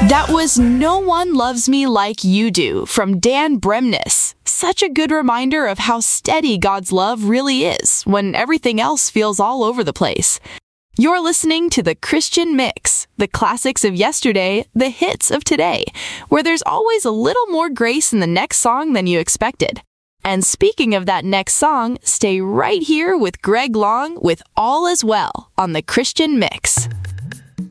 That was No One Loves Me Like You Do from Dan Bremnes. Such a good reminder of how steady God's love really is when everything else feels all over the place. You're listening to The Christian Mix, the classics of yesterday, the hits of today, where there's always a little more grace in the next song than you expected. And speaking of that next song, stay right here with Greg Long with All Is Well on The Christian Mix.